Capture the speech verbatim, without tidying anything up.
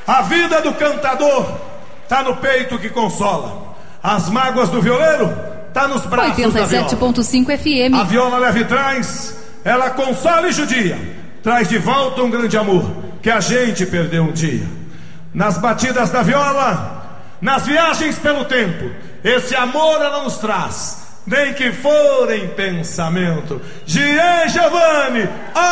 A vida do cantador tá no peito que consola. As mágoas do violeiro tá nos braços da viola. oitenta e sete ponto cinco F M. A viola leva e traz, ela consola e judia, traz de volta um grande amor que a gente perdeu um dia. Nas batidas da viola, nas viagens pelo tempo, esse amor ela nos traz, nem que for em pensamento. Gian Giovanni,